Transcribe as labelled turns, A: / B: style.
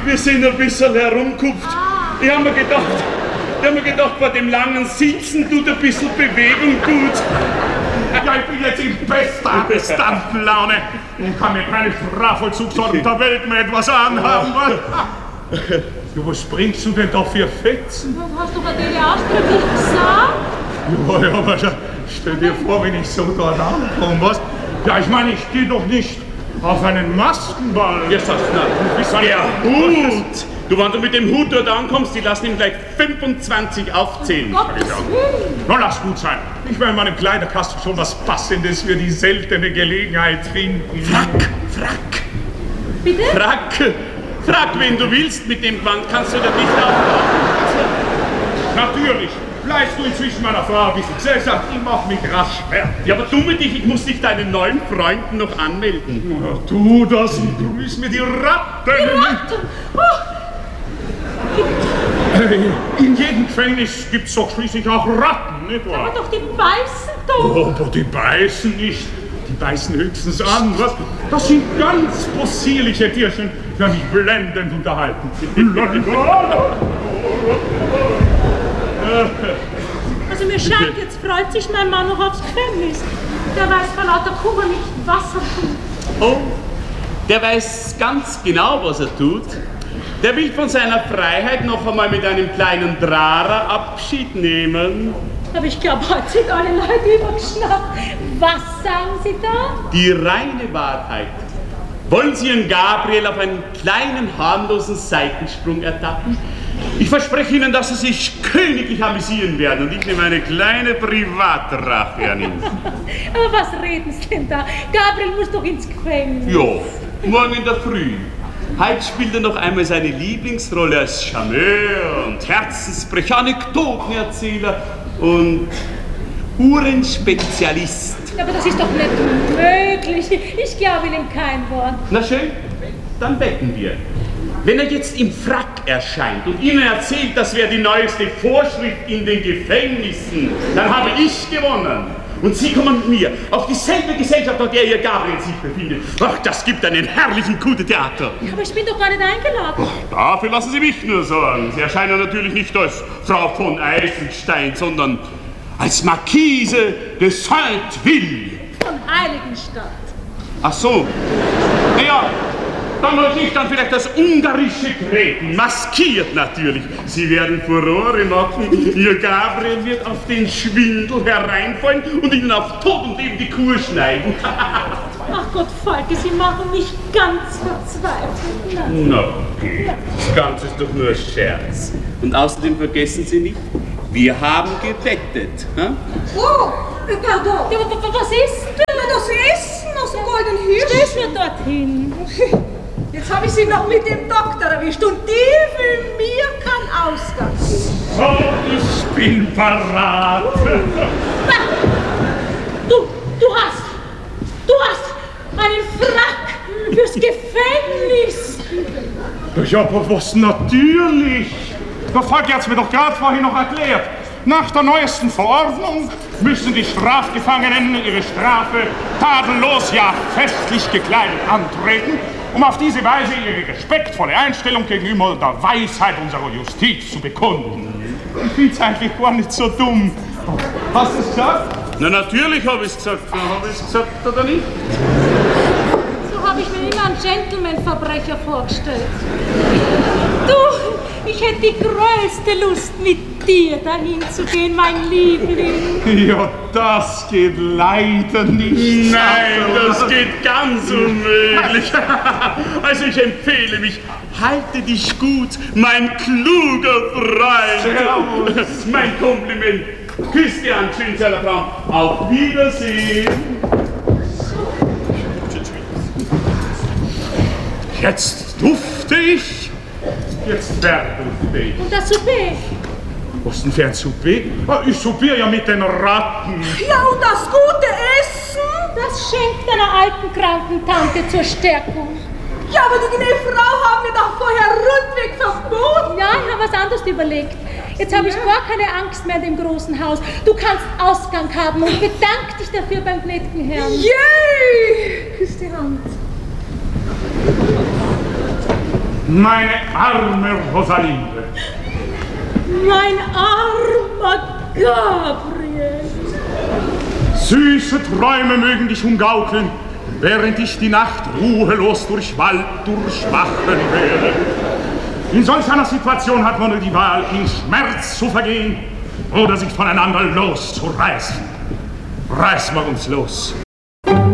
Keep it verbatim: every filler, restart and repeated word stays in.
A: wir sind ein bisschen herumgekupft.
B: Ah.
A: Ich hab mir gedacht, ich hab mir gedacht, bei dem langen Sitzen tut ein bisschen Bewegung gut.
C: Ja, ich bin jetzt in bester Arrestantenlaune und kann mir keine Strafvollzugsorten der Welt mehr etwas anhaben. Ja, was bringst du denn da für Fetzen?
B: Hast du bei dir ausdrücklich gesagt?
C: Ja, ja, aber stell dir vor, wenn ich so dort ankomme, was? Ja, ich meine, ich gehe doch nicht auf einen Maskenball.
A: Jetzt hast du na, der Hut! Du, wenn du mit dem Hut dort ankommst, die lassen ihm gleich fünfundzwanzig aufzählen.
B: Gottes Willen!
C: Na, lass gut sein. Ich werde in meinem Kleiderkasten schon was Passendes für die seltene Gelegenheit finden.
A: Frack, Frack!
B: Bitte?
A: Frack! Frag, wen du willst, mit dem Gewand kannst du da nicht aufbauen.
C: Natürlich. Bleibst du inzwischen meiner Frau ein bisschen Gesellschaft, ich mach mich rasch fertig.
A: Ja, aber du mit dich, ich muss dich deinen neuen Freunden noch anmelden.
C: Ja, tu das und grüß mir die Ratten.
B: Die Ratten! Oh.
C: In jedem Gefängnis gibt's doch schließlich auch Ratten, nicht wahr?
B: Aber doch, die beißen doch!
C: Oh, aber die beißen nicht. Die beißen höchstens an, was? Das sind ganz possierliche Tierchen, die mich blendend unterhalten.
B: Also mir scheint, jetzt freut sich mein Mann noch aufs Gefängnis. Der weiß vor lauter Kummer nicht, was er tut.
A: Oh, der weiß ganz genau, was er tut. Der will von seiner Freiheit noch einmal mit einem kleinen Drara Abschied nehmen.
B: Aber ich glaube, heute sind alle Leute übergeschnappt. Was sagen Sie da?
A: Die reine Wahrheit. Wollen Sie Ihren Gabriel auf einen kleinen, harmlosen Seitensprung ertappen? Ich verspreche Ihnen, dass Sie sich königlich amüsieren werden und ich nehme eine kleine Privatrache an ihn.
B: Aber was reden Sie denn da? Gabriel muss doch ins Gefängnis.
A: Ja, morgen in der Früh. Heute spielt er noch einmal seine Lieblingsrolle als Charmeur und Herzensbrecher, Anekdotenerzähler und Uhrenspezialist.
B: Aber das ist doch nicht möglich. Ich glaube Ihnen kein Wort.
A: Na schön, dann wetten wir. Wenn er jetzt im Frack erscheint und Ihnen erzählt, das wäre die neueste Vorschrift in den Gefängnissen, dann habe ich gewonnen. Und Sie kommen mit mir auf dieselbe Gesellschaft, auf der Ihr Gabriel sich befindet. Ach, das gibt einen herrlichen Coup de Theater.
B: Aber ich bin doch gar nicht eingeladen.
A: Ach, dafür lassen Sie mich nur sorgen. Sie erscheinen natürlich nicht als Frau von Eisenstein, sondern als Marquise de Sainte-Ville.
B: Von Heiligenstadt.
A: Ach so. Naja, dann als ich dann vielleicht das ungarische Treten, maskiert natürlich. Sie werden Furore machen. Ihr Gabriel wird auf den Schwindel hereinfallen und Ihnen auf Tod und Leben die Kur schneiden.
B: Ach Gott, Falke, Sie machen mich ganz verzweifelt. Nein.
A: Na, okay. Das Ganze ist doch nur ein Scherz. Und außerdem vergessen Sie nicht, wir haben gewettet. Hm?
D: Oh, pardon.
B: Ja, aber was ist denn?
D: Na, das Essen aus dem Goldenen Hirsch.
B: Stell mir dorthin.
D: Jetzt habe ich Sie noch mit dem Doktor erwischt und die will mir kein Ausgang geben.
C: So, ich bin parat.
B: Du, du hast, du hast einen Frack fürs Gefängnis.
C: Ja, aber was natürlich? Der Volk hat es mir doch gerade vorhin noch erklärt. Nach der neuesten Verordnung müssen die Strafgefangenen ihre Strafe tadellos, ja festlich gekleidet antreten, um auf diese Weise ihre respektvolle Einstellung gegenüber der Weisheit unserer Justiz zu bekunden. Ich find's eigentlich gar nicht so dumm. Hast du es gesagt?
A: Na, natürlich habe ich es gesagt. Habe ich es gesagt oder nicht?
B: So habe ich mir immer einen Gentleman-Verbrecher vorgestellt. Du, ich hätte die größte Lust, mit dir dahin zu gehen, mein Liebling.
C: Ja, das geht leider nicht.
A: Nein, das geht ganz unmöglich. Also ich empfehle mich, halte dich gut, mein kluger Freund.
C: Servus.
A: Mein Kompliment. Küss dir an, schöne Frau. Auf Wiedersehen.
C: Jetzt dufte ich, jetzt verdufte ich.
B: Und das Souper?
C: Was denn für ein Souper? Ah, ich soupiere ja mit den Ratten.
D: Ja, und das gute Essen?
B: Das schenkt einer alten kranken Tante zur Stärkung.
D: Ja, aber die gnädige Frau haben mir doch vorher rundweg verboten.
B: Ja, ich habe was anderes überlegt. Jetzt habe ich gar keine Angst mehr in dem großen Haus. Du kannst Ausgang haben und bedank dich dafür beim gnädigen Herrn.
D: Yay! Küss die Hand.
C: Meine arme Rosalinde.
B: Mein armer Gabriel.
C: Süße Träume mögen dich umgaukeln, während ich die Nacht ruhelos durch Wald durchwachen werde. In solch einer Situation hat man nur die Wahl, in Schmerz zu vergehen oder sich voneinander loszureißen. Reißen wir uns los.